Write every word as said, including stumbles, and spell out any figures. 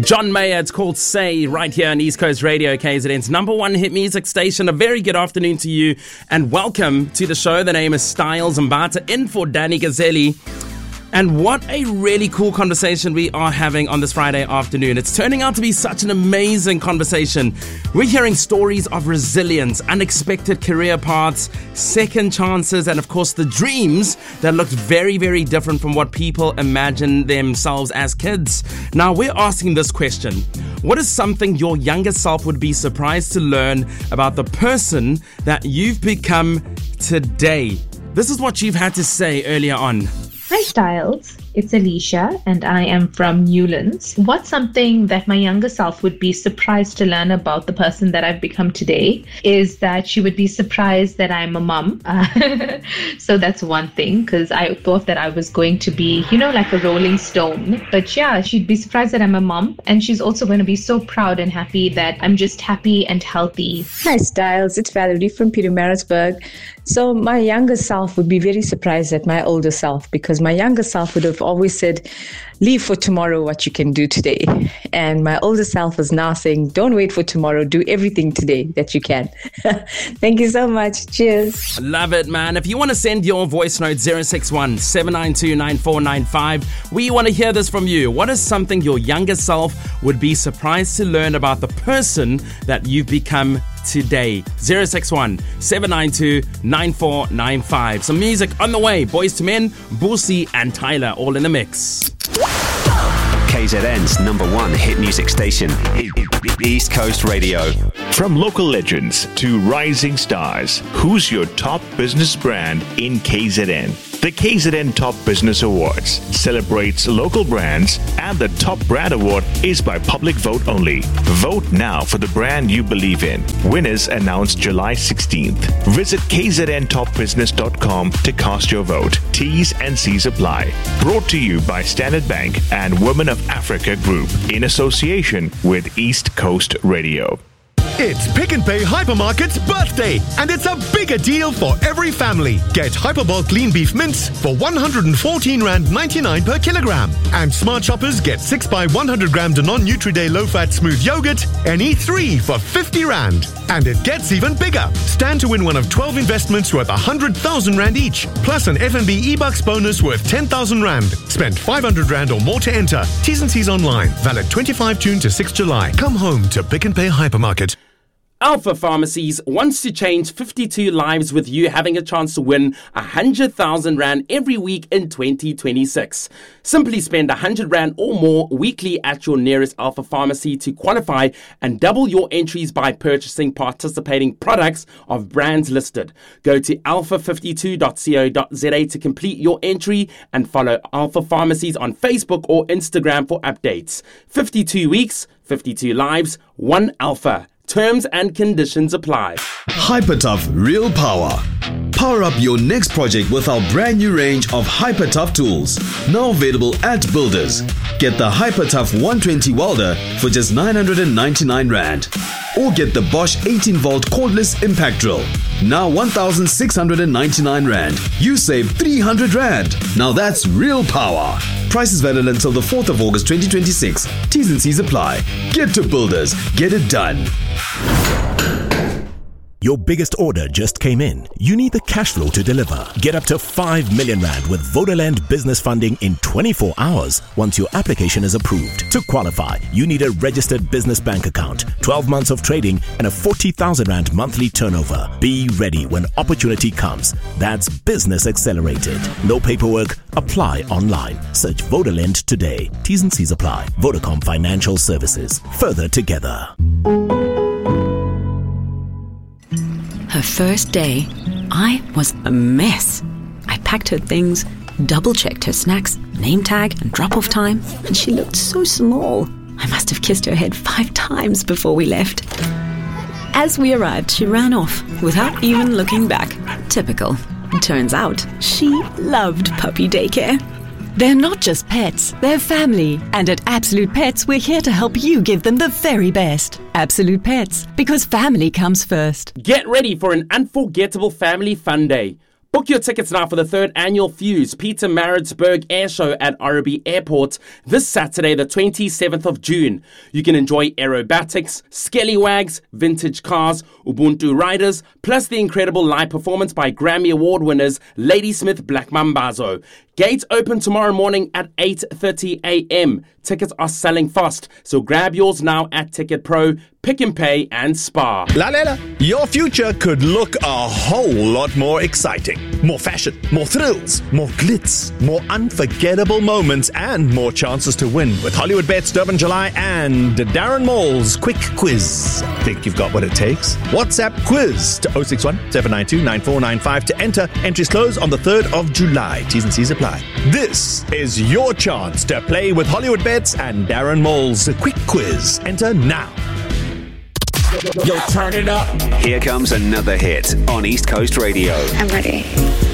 John Mayer, it's called Say, right here on East Coast Radio, K Z N's number one hit music station. A very good afternoon to you and welcome to the show. The name is Styles Mbata, in for Danny Gazzelli. And what a really cool conversation we are having on this Friday afternoon. It's turning out to be such an amazing conversation. We're hearing stories of resilience, unexpected career paths, second chances, and of course the dreams that looked very, very different from what people imagine themselves as kids. Now we're asking this question. What is something your younger self would be surprised to learn about the person that you've become today? This is what you've had to say earlier on. Hi Styles, it's Alicia and I am from Newlands. What's something that my younger self would be surprised to learn about the person that I've become today is that she would be surprised that I'm a mum. Uh, so that's one thing, because I thought that I was going to be, you know, like a rolling stone. But yeah, she'd be surprised that I'm a mum, and she's also going to be so proud and happy that I'm just happy and healthy. Hi Styles, it's Valerie from Pietermaritzburg. So my younger self would be very surprised at my older self, because my younger self would have always said, leave for tomorrow what you can do today. And my older self is now saying, don't wait for tomorrow, do everything today that you can. Thank you so much. Cheers. Love it, man. If you want to send your voice note, zero six one, seven nine two, nine four nine five, we want to hear this from you. What is something your younger self would be surprised to learn about the person that you've become today? zero six one, seven nine two, nine four nine five. Some music on the way. Boys to Men, Boosie and Tyler all in the mix. K Z N's number one hit music station, East Coast Radio. From local legends to rising stars, who's your top business brand in K Z N? The K Z N Top Business Awards celebrates local brands, and the Top Brand Award is by public vote only. Vote now for the brand you believe in. Winners announced July sixteenth. Visit k z n top business dot com to cast your vote. T's and C's apply. Brought to you by Standard Bank and Women of Africa Group in association with East Coast Radio. It's Pick n Pay Hypermarket's birthday, and it's a bigger deal for every family. Get Hyperbulk lean beef mince for one hundred fourteen rand ninety-nine per kilogram. And Smart Shoppers get six by one hundred gram Danone Nutri-Day low-fat smooth yogurt and E three for fifty rand. And it gets even bigger. Stand to win one of twelve investments worth one hundred thousand rand each, plus an F N B e-bucks bonus worth ten thousand rand. Spend five hundred rand or more to enter. T's and C's online. Valid twenty-fifth of June to sixth of July. Come home to Pick n Pay Hypermarket. Alpha Pharmacies wants to change fifty-two lives with you having a chance to win one hundred thousand rand every week in twenty twenty-six. Simply spend one hundred rand or more weekly at your nearest Alpha Pharmacy to qualify and double your entries by purchasing participating products of brands listed. Go to alpha fifty-two dot co dot za to complete your entry and follow Alpha Pharmacies on Facebook or Instagram for updates. fifty-two weeks, fifty-two lives, one Alpha. Terms and conditions apply. HyperTough Real Power. Power up your next project with our brand new range of HyperTough tools. Now available at Builders. Get the HyperTough one twenty welder for just nine hundred ninety-nine rand. Or get the Bosch eighteen volt cordless impact drill. Now one thousand six hundred ninety-nine rand. You save three hundred rand. Now that's real power. Price is valid until the fourth of August twenty twenty-six. T's and C's apply. Get to Builders. Get it done. Your biggest order just came in. You need the cash flow to deliver. Get up to five million rand with Vodaland business funding in twenty-four hours once your application is approved. To qualify, you need a registered business bank account, twelve months of trading, and a forty thousand rand monthly turnover. Be ready when opportunity comes. That's Business Accelerated. No paperwork. Apply online. Search Vodaland today. T's and C's apply. Vodacom Financial Services. Further together. Her first day, I was a mess. I packed her things, double-checked her snacks, name tag and drop-off time, and she looked so small. I must have kissed her head five times before we left. As we arrived, she ran off without even looking back. Typical. Turns out, she loved puppy daycare. They're not just pets, they're family. And at Absolute Pets, we're here to help you give them the very best. Absolute Pets, because family comes first. Get ready for an unforgettable family fun day. Book your tickets now for the third annual Fuse Peter Maritzburg Air Show at Arabi Airport this Saturday, the twenty-seventh of June. You can enjoy aerobatics, skellywags, vintage cars, Ubuntu riders, plus the incredible live performance by Grammy Award winners Ladysmith Black Mambazo. Gates open tomorrow morning at eight thirty a.m. Tickets are selling fast, so grab yours now at Ticket Pro, Pick and Pay and Spar. Lalela, your future could look a whole lot more exciting. More fashion, more thrills, more glitz, more unforgettable moments, and more chances to win with Hollywood Bets Durban July and Darren Mall's Quick Quiz. Think you've got what it takes? WhatsApp quiz to oh six one, seven nine two, nine four nine five to enter. Entries close on the third of July. T's and C's apply. This is your chance to play with Hollywood Bets and Darren Mall's Quick Quiz. Enter now. Yo, turn it up. Here comes another hit on East Coast Radio. I'm ready.